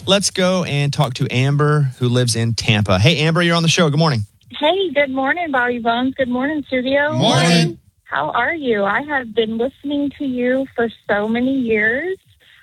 let's go and talk to Amber, who lives in Tampa. Hey, Amber, you're on the show. Good morning. Hey, good morning, Bobby Bones. Good morning, studio. Morning. How are you? I have been listening to you for so many years.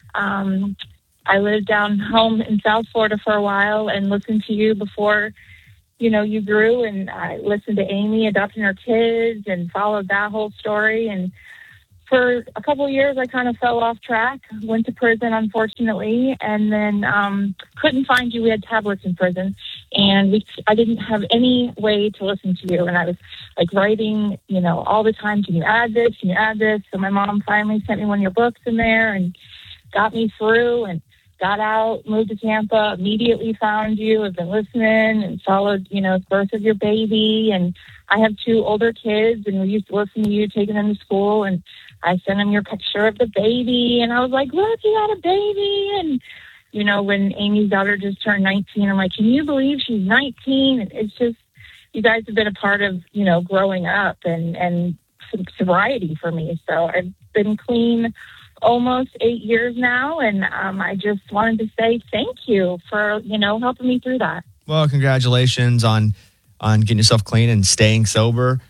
I lived down home in South Florida for a while and listened to you before, you grew. And I listened to Amy adopting her kids and followed that whole story. And for a couple of years, I kind of fell off track, went to prison, unfortunately, and then couldn't find you. We had tablets in prison, and I didn't have any way to listen to you. And I was like writing, all the time, can you add this? Can you add this? So my mom finally sent me one of your books in there and got me through and got out, moved to Tampa, immediately found you, have been listening and followed, the birth of your baby. And I have 2 older kids, and we used to listen to you, taking them to school, and I sent them your picture of the baby, and I was like, look, you got a baby. And, when Amy's daughter just turned 19, I'm like, can you believe she's 19? And it's just, you guys have been a part of, growing up and sobriety for me. So I've been clean almost 8 years now, and I just wanted to say thank you for, helping me through that. Well, congratulations on getting yourself clean and staying sober.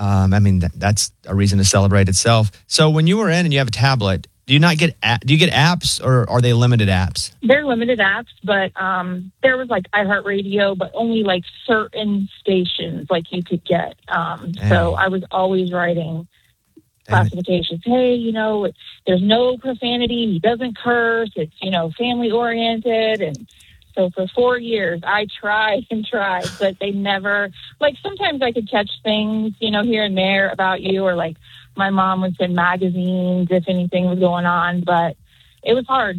That's a reason to celebrate itself. So when you were in and you have a tablet, do you get apps, or are they limited apps? They're limited apps, but there was like iHeartRadio, but only like certain stations like you could get. So I was always writing classifications. Hey, there's no profanity. He doesn't curse. It's, family oriented. And so for 4 years, I tried and tried, but they never, like sometimes I could catch things, here and there about you, or like my mom would send magazines if anything was going on, but it was hard.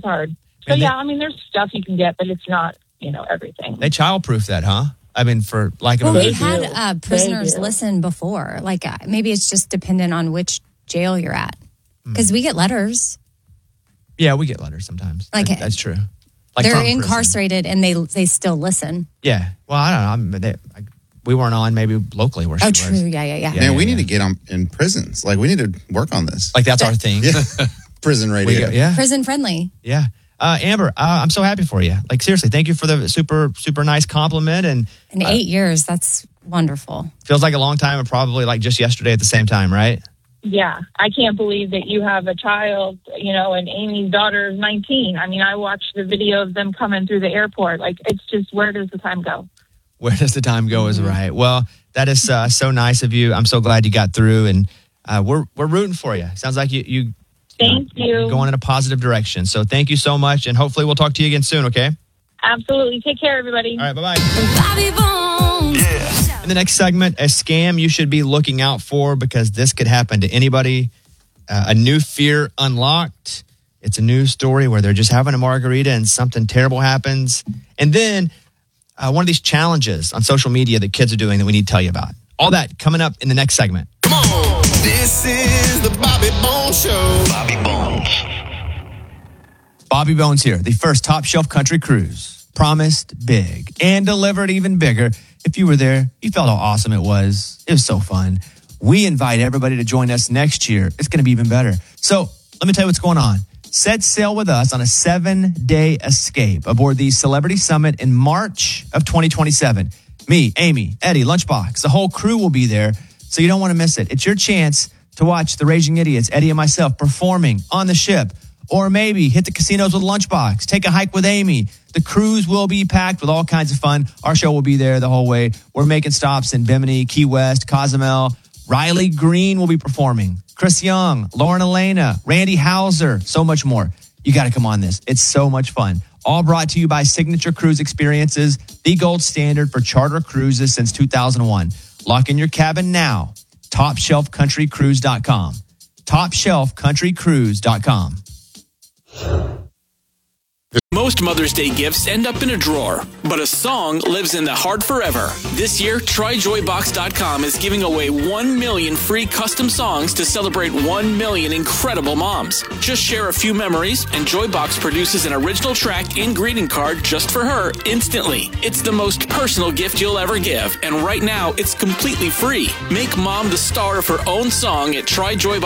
So there's stuff you can get, but it's not, everything. They childproof that, huh? For like we had prisoners listen before. Like maybe it's just dependent on which jail you're at, because we get letters. Yeah, we get letters sometimes. Like that's true. Like they're incarcerated and they still listen. Yeah. Well, I don't know. We weren't on maybe locally where she was. Oh, true. Yeah. Man, we need to get on in prisons. Like we need to work on this. Like that's our thing. Yeah. Prison radio. Prison friendly. Yeah. Amber, I'm so happy for you. Like seriously, thank you for the super, super nice compliment. And in 8 years, that's wonderful. Feels like a long time, and probably like just yesterday at the same time, right? Yeah, I can't believe that you have a child, and Amy's daughter is 19. I watched the video of them coming through the airport. Like, it's just, where does the time go? Where does the time go is right. Well, that is so nice of you. I'm so glad you got through, and we're rooting for you. Sounds like you Thank you. You're going in a positive direction. So thank you so much, and hopefully we'll talk to you again soon, okay? Absolutely. Take care, everybody. All right, bye-bye. Bobby Bones. Yeah. In the next segment, a scam you should be looking out for, because this could happen to anybody. A new fear unlocked. It's a news story where they're just having a margarita and something terrible happens. And then one of these challenges on social media that kids are doing that we need to tell you about. All that coming up in the next segment. Come on. This is the Bobby Bones Show. Bobby Bones. Bobby Bones here, the first top shelf country cruise. Promised big and delivered even bigger. If you were there, you felt how awesome it was. It was so fun. We invite everybody to join us next year. It's going to be even better. So let me tell you what's going on. Set sail with us on a 7-day escape aboard the Celebrity Summit in March of 2027. Me, Amy, Eddie, Lunchbox, the whole crew will be there, so you don't want to miss it. It's your chance to watch the Raging Idiots, Eddie and myself, performing on the ship. Or maybe hit the casinos with Lunchbox, take a hike with Amy. The cruise will be packed with all kinds of fun. Our show will be there the whole way. We're making stops in Bimini, Key West, Cozumel. Riley Green will be performing. Chris Young, Lauren Elena, Randy Hauser, so much more. You got to come on this. It's so much fun. All brought to you by Signature Cruise Experiences, the gold standard for charter cruises since 2001. Lock in your cabin now. TopShelfCountryCruise.com. TopShelfCountryCruise.com. Most Mother's Day gifts end up in a drawer, but a song lives in the heart forever. This year, TryJoyBox.com is giving away 1 million free custom songs to celebrate 1 million incredible moms. Just share a few memories, and Joybox produces an original track and greeting card just for her instantly. It's the most personal gift you'll ever give, and right now, it's completely free. Make mom the star of her own song at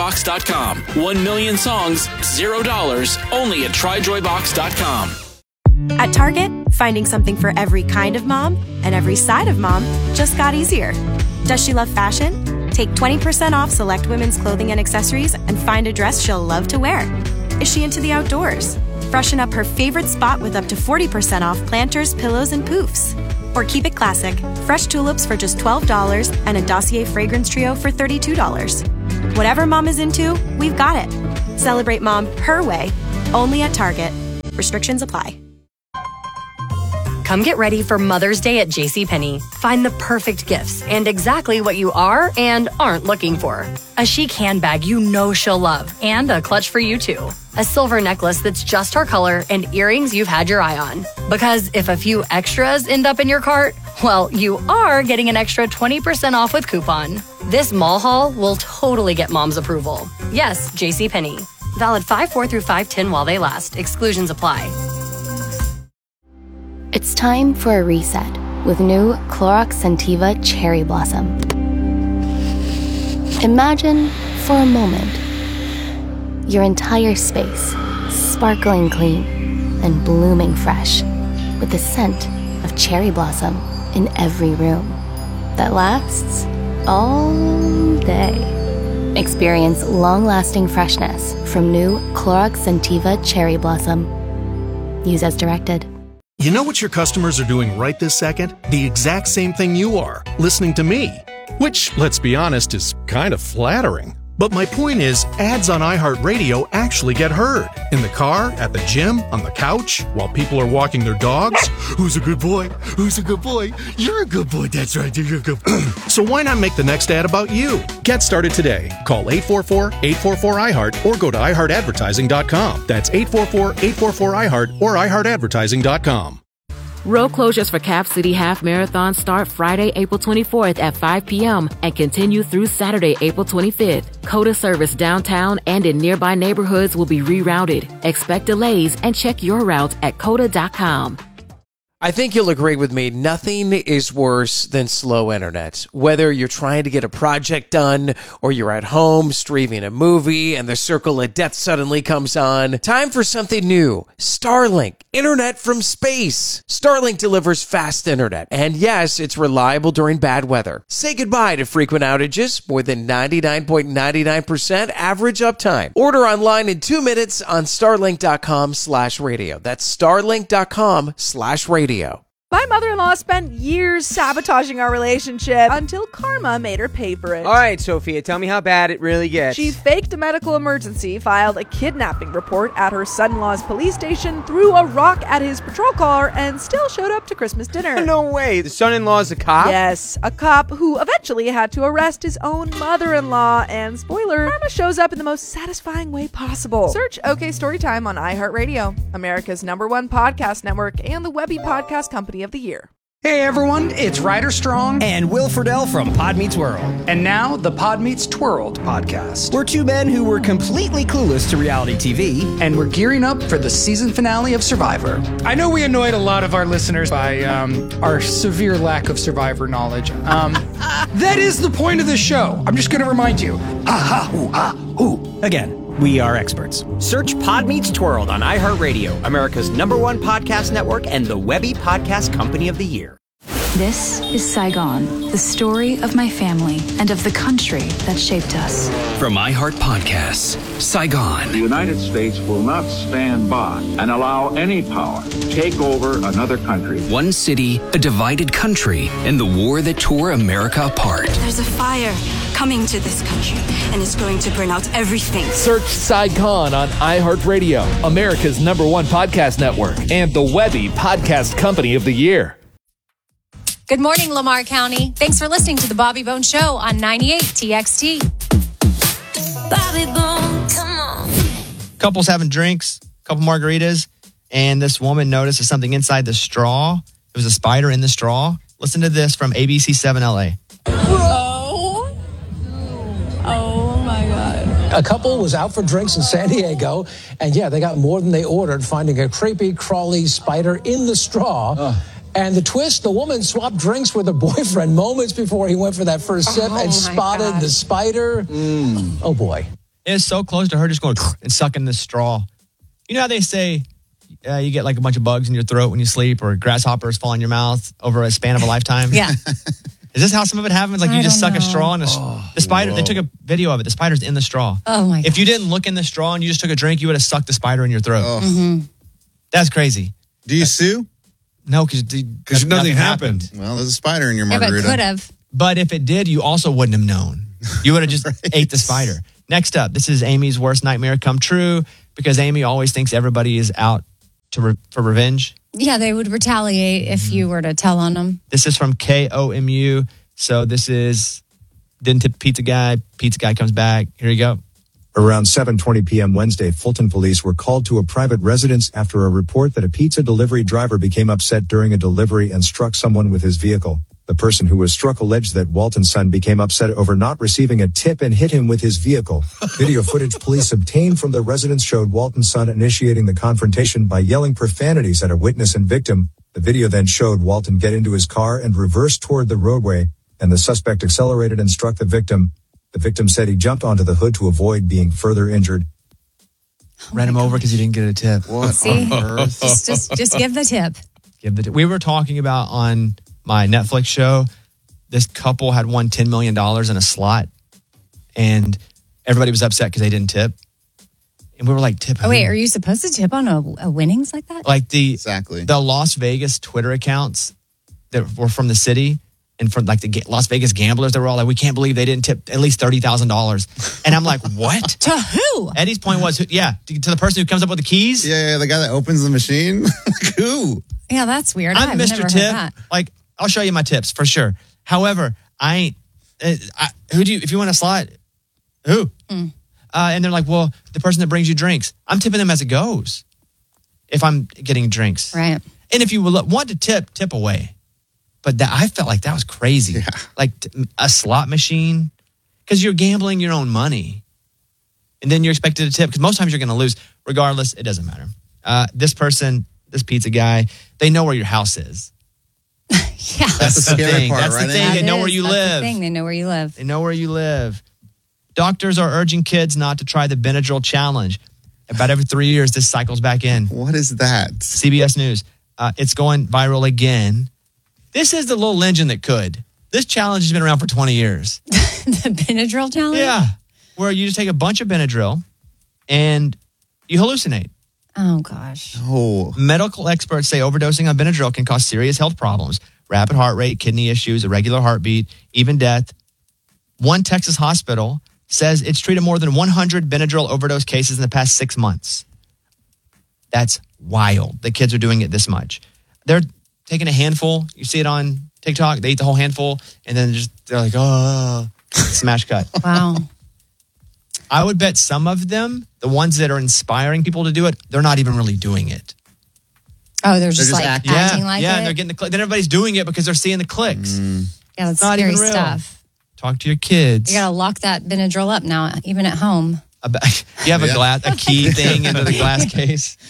TryJoyBox.com. 1 million songs, $0, only at TryJoyBox.com. At Target, finding something for every kind of mom and every side of mom just got easier. Does she love fashion? Take 20% off select women's clothing and accessories and find a dress she'll love to wear. Is she into the outdoors? Freshen up her favorite spot with up to 40% off planters, pillows, and poofs. Or keep it classic, fresh tulips for just $12 and a Dossier fragrance trio for $32. Whatever mom is into, we've got it. Celebrate mom her way, only at Target. Restrictions apply. Come get ready for Mother's Day at JCPenney. Find the perfect gifts and exactly what you are and aren't looking for. A chic handbag you know she'll love and a clutch for you too. A silver necklace that's just her color and earrings you've had your eye on. Because if a few extras end up in your cart, well, you are getting an extra 20% off with coupon. This mall haul will totally get mom's approval. Yes, JCPenney. Valid 5/4 through 5/10 while they last. Exclusions apply. It's time for a reset with new Clorox Scentiva Cherry Blossom. Imagine for a moment your entire space sparkling clean and blooming fresh with the scent of cherry blossom in every room that lasts all day. Experience long-lasting freshness from new Clorox Scentiva Cherry Blossom. Use as directed. You know what your customers are doing right this second? The exact same thing you are, listening to me. Which, let's be honest, is kind of flattering. But my point is, ads on iHeartRadio actually get heard. In the car, at the gym, on the couch, while people are walking their dogs. Who's a good boy? Who's a good boy? You're a good boy, that's right, you're a good boy. So why not make the next ad about you? Get started today. Call 844-844-iHeart or go to iHeartAdvertising.com. That's 844-844-iHeart or iHeartAdvertising.com. Road closures for Cap City Half Marathon start Friday, April 24th at 5 p.m. and continue through Saturday, April 25th. COTA service downtown and in nearby neighborhoods will be rerouted. Expect delays and check your routes at COTA.com. I think you'll agree with me. Nothing is worse than slow internet. Whether you're trying to get a project done or you're at home streaming a movie and the circle of death suddenly comes on. Time for something new. Starlink. Internet from space. Starlink delivers fast internet. And yes, it's reliable during bad weather. Say goodbye to frequent outages. More than 99.99% average uptime. Order online in 2 minutes on starlink.com/radio. That's starlink.com/radio. My mother-in-law spent years sabotaging our relationship until karma made her pay for it. All right, Sophia, tell me how bad it really gets. She faked a medical emergency, filed a kidnapping report at her son-in-law's police station, threw a rock at his patrol car, and still showed up to Christmas dinner. No way. The son-in-law's a cop? Yes, a cop who eventually had to arrest his own mother-in-law. And spoiler, karma shows up in the most satisfying way possible. Search OK Storytime on iHeartRadio, America's #1 podcast network, and the Webby Podcast Company of the Year. Hey everyone, it's Ryder Strong and Will Friedle from Pod Meets World. And now, the Pod Meets Twirled podcast. We're two men who were completely clueless to reality TV, and we're gearing up for the season finale of Survivor. I know we annoyed a lot of our listeners by our severe lack of Survivor knowledge. That is the point of the show. I'm just going to remind you. Again, we are experts. Search Pod Meets Twirled on iHeartRadio, America's #1 podcast network and the Webby Podcast Company of the Year. This is Saigon, the story of my family and of the country that shaped us. From iHeart Podcasts, Saigon. The United States will not stand by and allow any power to take over another country. One city, a divided country, and the war that tore America apart. There's a fire coming to this country, and it's going to burn out everything. Search Saigon on iHeartRadio, America's #1 podcast network, and the Webby Podcast Company of the Year. Good morning, Lamar County. Thanks for listening to the Bobby Bone Show on 98 TXT. Bobby Bone, come on. Couple's having drinks, couple margaritas, and this woman notices something inside the straw. It was a spider in the straw. Listen to this from ABC7 LA. Oh my God. A couple was out for drinks in San Diego, and yeah, they got more than they ordered, finding a creepy, crawly spider in the straw. And the twist, the woman swapped drinks with her boyfriend moments before he went for that first sip and spotted the spider. Oh, boy. It is so close to her just going and sucking the straw. You know how they say you get like a bunch of bugs in your throat when you sleep, or grasshoppers fall in your mouth over a span of a lifetime? Yeah. Is this how some of it happens? Like you just suck a straw in the spider. They took a video of it. The spider's in the straw. Oh my! If you didn't look in the straw and you just took a drink, you would have sucked the spider in your throat. Mm-hmm. That's crazy. Do you sue? No, because nothing happened. Well, there's a spider in your margarita. But could have. But if it did, you also wouldn't have known. You would have just ate the spider. Next up, this is Amy's worst nightmare come true, because Amy always thinks everybody is out for revenge. Yeah, they would retaliate if you were to tell on them. This is from KOMU. So this is didn't tip pizza guy. Pizza guy comes back. Here you go. Around 7:20 p.m. Wednesday, Fulton police were called to a private residence after a report that a pizza delivery driver became upset during a delivery and struck someone with his vehicle. The person who was struck alleged that Walton's son became upset over not receiving a tip and hit him with his vehicle. Video footage police obtained from the residence showed Walton's son initiating the confrontation by yelling profanities at a witness and victim. The video then showed Walton get into his car and reverse toward the roadway, and the suspect accelerated and struck the victim. The victim said he jumped onto the hood to avoid being further injured. Ran him over because he didn't get a tip. What See? on earth? Just give the tip. Give the tip. We were talking about on my Netflix show, this couple had won $10 million in a slot, and everybody was upset because they didn't tip. And we were like, tip who? Oh, wait, are you supposed to tip on a winnings like that? Like the Las Vegas Twitter accounts that were from the city and from like the Las Vegas gamblers, they were all like, we can't believe they didn't tip at least $30,000. And I'm like, what? To who? Eddie's point was, to the person who comes up with the keys. Yeah, the guy that opens the machine. Like, who? Yeah, that's weird. I'm I've Mr. never heard Tip. that. Like, I'll show you my tips for sure. However, if you want a slot, who? And they're like, well, the person that brings you drinks. I'm tipping them as it goes if I'm getting drinks. Right. And if you want to tip away. But I felt like that was crazy. Yeah. Like a slot machine, because you're gambling your own money. And then you're expected to tip, because most times you're going to lose. Regardless, it doesn't matter. This person, this pizza guy, they know where your house is. Yeah. That's the scary part, That's right? the thing. They know where you live. They know where you live. They know where you live. Doctors are urging kids not to try the Benadryl challenge. About every 3 years, this cycles back in. What is that? CBS News. It's going viral again. This is the little engine that could. This challenge has been around for 20 years. The Benadryl challenge? Yeah. Where you just take a bunch of Benadryl and you hallucinate. Oh, gosh. Oh. Medical experts say overdosing on Benadryl can cause serious health problems. Rapid heart rate, kidney issues, irregular heartbeat, even death. One Texas hospital says it's treated more than 100 Benadryl overdose cases in the past 6 months. That's wild. The kids are doing it this much. They're taking a handful. You see it on TikTok. They eat the whole handful, and then they're like, oh, smash cut. Wow. I would bet some of them, the ones that are inspiring people to do it, they're not even really doing it. Oh, they're just like acting like it? Yeah, and they're getting the click. Then everybody's doing it because they're seeing the clicks. Yeah, that's not scary even real. stuff. Talk to your kids. You got to lock that Benadryl up now, even at home. You have a key thing into the glass case.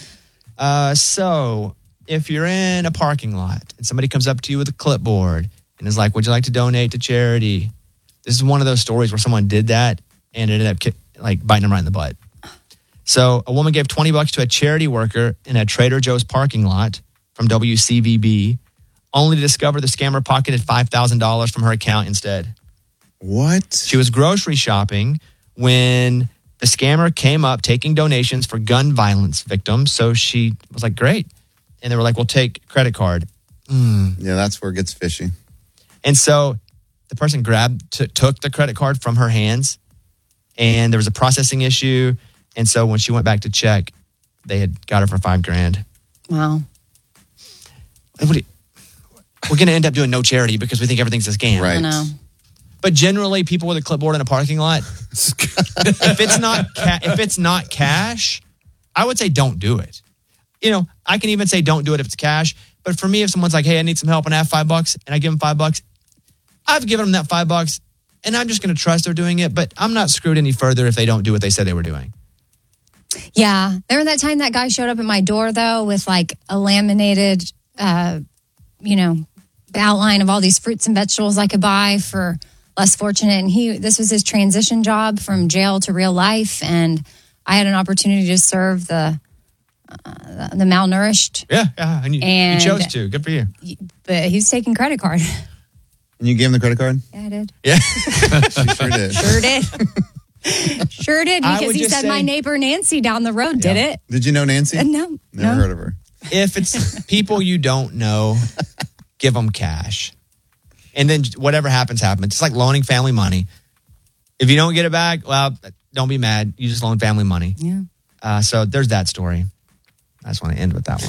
So if you're in a parking lot and somebody comes up to you with a clipboard and is like, would you like to donate to charity? This is one of those stories where someone did that and it ended up biting them right in the butt. So a woman gave $20 to a charity worker in a Trader Joe's parking lot from WCVB, only to discover the scammer pocketed $5,000 from her account instead. What? She was grocery shopping when the scammer came up taking donations for gun violence victims. So she was like, great. And they were like, well, take credit card. Yeah, that's where it gets fishy. And so the person took the credit card from her hands, and there was a processing issue. And so when she went back to check, they had got her for $5,000. Wow. We're going to end up doing no charity because we think everything's a scam. Right. I know. But generally, people with a clipboard in a parking lot, if it's not cash, I would say don't do it. You know, I can even say don't do it if it's cash. But for me, if someone's like, hey, I need some help and I have $5 and I give them $5, I've given them that $5 and I'm just going to trust they're doing it. But I'm not screwed any further if they don't do what they said they were doing. Yeah. Remember that time that guy showed up at my door, though, with like a laminated, outline of all these fruits and vegetables I could buy for less fortunate. And this was his transition job from jail to real life. And I had an opportunity to serve the the malnourished. Yeah. And you chose to. Good for you. But he was taking credit card. And you gave him the credit card? Yeah, I did. Yeah. She sure did. Sure did, because he said my neighbor Nancy down the road did it. Did you know Nancy? No. Never heard of her. If it's people you don't know, give them cash. And then whatever happens, happens. It's like loaning family money. If you don't get it back, well, don't be mad. You just loan family money. Yeah. So there's that story. I just want to end with that one.